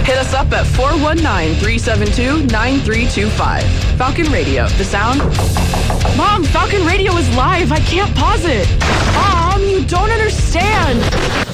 Hit us up at 419-372-9325. Falcon Radio, the sound. Mom, Falcon Radio is live. I can't pause it. Mom, you don't understand.